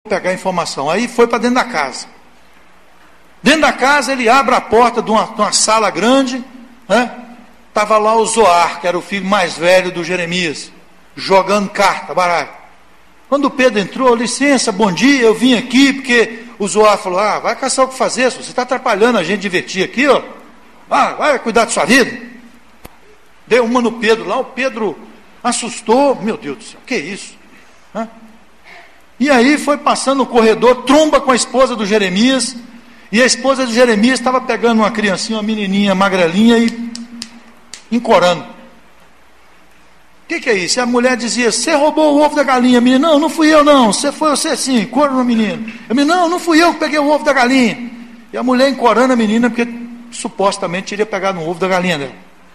pegar a informação. Aí foi para dentro da casa. Dentro da casa ele abre a porta de uma sala grande, né? Estava lá o Zoar, que era o filho mais velho do Jeremias, jogando carta, baralho. Quando o Pedro entrou, licença, bom dia, eu vim aqui porque o Zoar falou, vai caçar o que fazer, você está atrapalhando a gente divertir aqui, ó. Vai cuidar da sua vida. Deu uma no Pedro lá, o Pedro assustou, meu Deus do céu, que isso? E aí foi passando no corredor, tromba com a esposa do Jeremias, e a esposa do Jeremias estava pegando uma criancinha, uma menininha magrelinha e encorando. O que é isso? E a mulher dizia, você roubou o ovo da galinha. A menina, não fui eu não, foi você sim, coro no menino. A menina, não fui eu que peguei o ovo da galinha. E a mulher encorando a menina, porque supostamente teria pegado um ovo da galinha dela.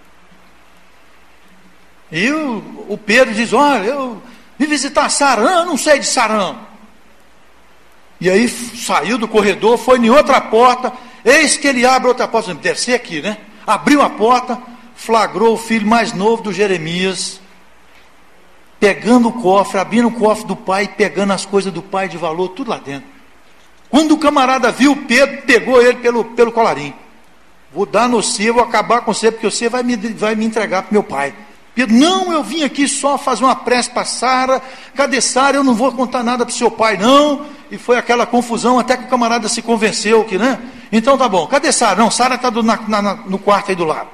E o Pedro diz, olha, eu vim visitar Sarã, não sei de Sarã. E aí saiu do corredor, foi em outra porta, eis que ele abre outra porta, deve ser aqui, né? Abriu a porta, flagrou o filho mais novo do Jeremias, pegando o cofre, abrindo o cofre do pai, pegando as coisas do pai de valor, tudo lá dentro. Quando o camarada viu Pedro, pegou ele pelo colarinho. Vou dar no você, vou acabar com você, porque você vai me entregar para meu pai. Pedro, não, eu vim aqui só fazer uma prece para Sara. Cadê Sara? Eu não vou contar nada para o seu pai, não. E foi aquela confusão, até que o camarada se convenceu que, né? Então tá bom, cadê Sara? Não, Sara está no quarto aí do lado.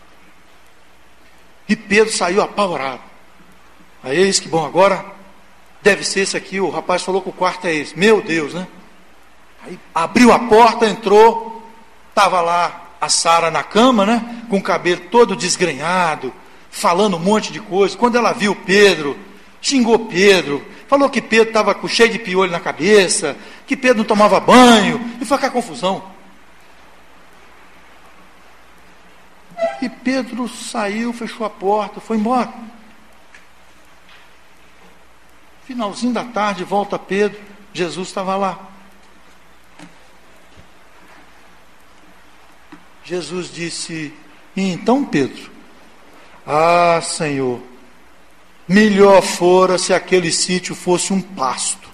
E Pedro saiu apavorado. Aí eis que, bom, agora deve ser esse aqui. O rapaz falou que o quarto é esse. Meu Deus, né? Aí abriu a porta, entrou, estava lá a Sara na cama, né? Com o cabelo todo desgrenhado, falando um monte de coisa. Quando ela viu Pedro, xingou Pedro, falou que Pedro estava cheio de piolho na cabeça, que Pedro não tomava banho, e foi aquela confusão. E Pedro saiu, fechou a porta, foi embora. Finalzinho da tarde, volta Pedro, Jesus estava lá. Jesus disse, e então Pedro, Senhor, melhor fora se aquele sítio fosse um pasto.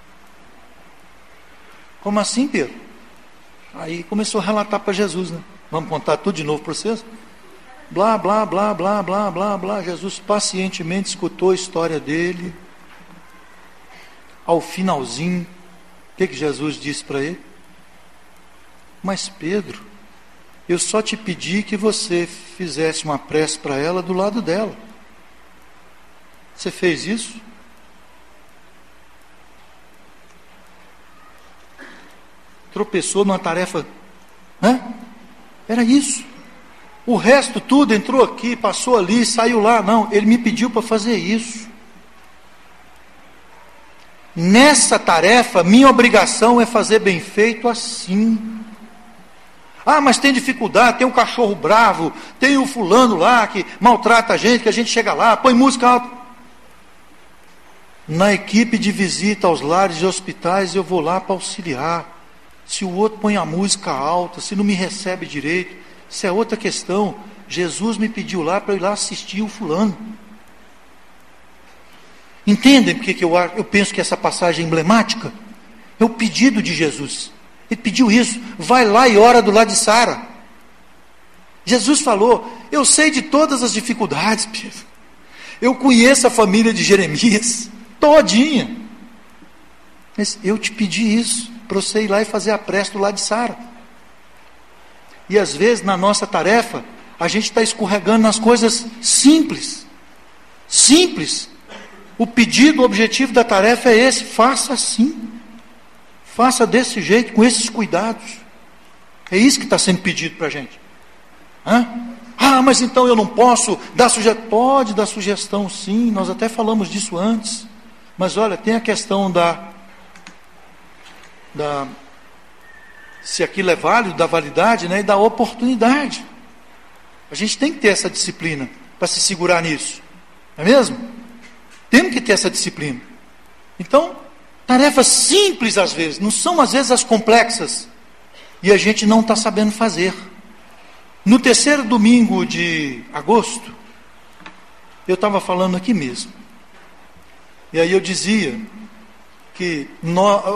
Como assim, Pedro? Aí começou a relatar para Jesus, né? Vamos contar tudo de novo para vocês? Blá, blá, blá, blá, blá, blá, blá. Jesus pacientemente escutou a história dele. Ao finalzinho, o que Jesus disse para ele? Mas Pedro, eu só te pedi que você fizesse uma prece para ela do lado dela. Você fez isso? Tropeçou numa tarefa, era isso. O resto tudo entrou aqui, passou ali, saiu lá. Não, ele me pediu para fazer isso. Nessa tarefa, minha obrigação é fazer bem feito assim. Mas tem dificuldade, tem um cachorro bravo, tem o fulano lá que maltrata a gente, que a gente chega lá, põe música alta. Na equipe de visita aos lares e hospitais, eu vou lá para auxiliar. Se o outro põe a música alta, se não me recebe direito, isso é outra questão. Jesus me pediu lá para eu ir lá assistir o fulano. Entendem porque que eu penso que essa passagem é emblemática? É o pedido de Jesus. Ele pediu isso, vai lá e ora do lado de Sara. Jesus falou, eu sei de todas as dificuldades, Pedro. Eu conheço a família de Jeremias, todinha. Mas eu te pedi isso, para você ir lá e fazer a prece do lado de Sara. E às vezes na nossa tarefa, a gente está escorregando nas coisas simples. Simples. O pedido, o objetivo da tarefa é esse, faça assim. Faça desse jeito, com esses cuidados. É isso que está sendo pedido para a gente. Mas então eu não posso dar sugestão. Pode dar sugestão sim, nós até falamos disso antes. Mas olha, tem a questão se aquilo é válido, da validade, né, e da oportunidade. A gente tem que ter essa disciplina para se segurar nisso. Não é mesmo? Temos que ter essa disciplina. Então, tarefas simples às vezes, não são às vezes as complexas. E a gente não está sabendo fazer. No terceiro domingo de agosto, eu estava falando aqui mesmo. E aí eu dizia que